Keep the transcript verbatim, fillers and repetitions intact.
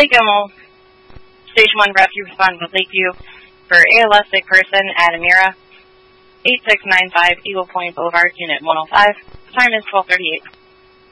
Lake Emil, Station one Rescue respond with Lakeview for A L S sick person at Amira, eight six nine five Eagle Point Boulevard, Unit one oh five. Time is twelve thirty-eight.